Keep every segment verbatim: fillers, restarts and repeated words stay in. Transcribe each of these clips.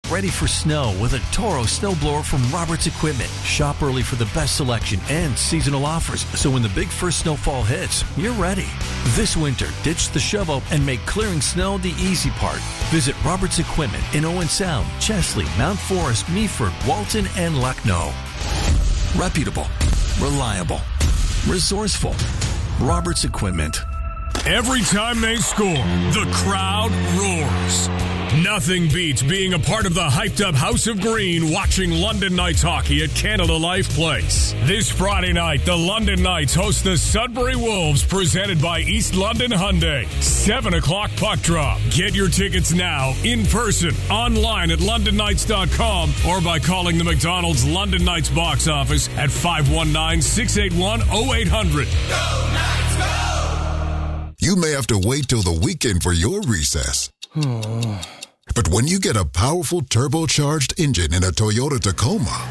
ready for snow with a Toro snowblower from Roberts Equipment. Shop early for the best selection and seasonal offers, so when the big first snowfall hits, you're ready. This winter, ditch the shovel and make clearing snow the easy part. Visit Roberts Equipment in Owen Sound, Chesley, Mount Forest, Meaford, Walton, and Lucknow. Reputable, reliable, resourceful. Roberts Equipment. Every time they score, the crowd roars. Nothing beats being a part of the hyped-up House of Green watching London Knights hockey at Canada Life Place. This Friday night, the London Knights host the Sudbury Wolves, presented by East London Hyundai. seven o'clock puck drop. Get your tickets now, in person, online at london knights dot com, or by calling the McDonald's London Knights box office at five one nine, six eight one, oh eight hundred. Go Knights, go! You may have to wait till the weekend for your recess. But when you get a powerful turbocharged engine in a Toyota Tacoma,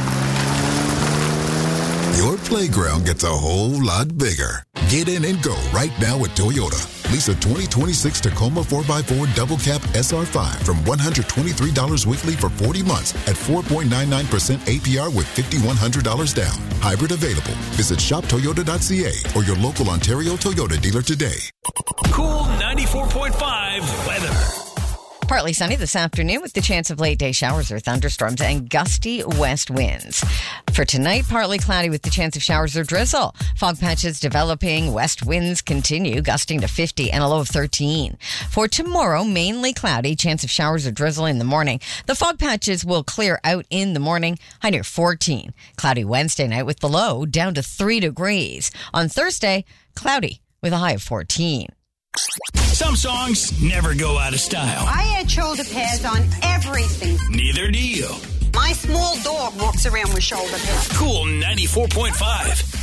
your playground gets a whole lot bigger. Get in and go right now at Toyota. Lease a twenty twenty-six Tacoma four by four Double Cab S R five from one hundred twenty-three dollars weekly for forty months at four point nine nine percent A P R with five thousand one hundred dollars down. Hybrid available. Visit shop toyota dot c a or your local Ontario Toyota dealer today. Cool ninety-four point five weather. Partly sunny this afternoon with the chance of late day showers or thunderstorms and gusty west winds. For tonight, partly cloudy with the chance of showers or drizzle. Fog patches developing. West winds continue, gusting to fifty and a low of thirteen. For tomorrow, mainly cloudy, chance of showers or drizzle in the morning. The fog patches will clear out in the morning, high near fourteen. Cloudy Wednesday night with the low down to three degrees. On Thursday, cloudy with a high of fourteen. Some songs never go out of style. I add shoulder pads on everything. Neither do you. My small dog walks around with shoulder pads. Cool ninety-four point five.